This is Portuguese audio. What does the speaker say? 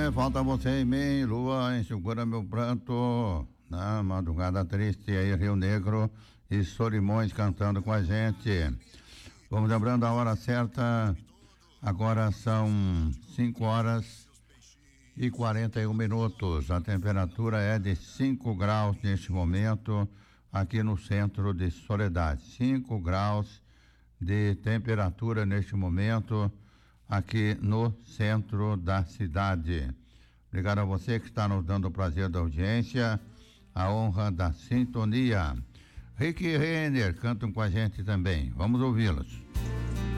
falta você em mim, lua, enxugura meu pranto. Na madrugada triste, aí Rio Negro e Solimões cantando com a gente. Vamos lembrando a hora certa, agora são 5h41. A temperatura é de 5 graus neste momento, aqui no centro de Soledade. 5 graus de temperatura neste momento, aqui no centro da cidade. Obrigado a você que está nos dando o prazer da audiência, a honra da sintonia. Rick e Renner cantam com a gente também. Vamos ouvi-los.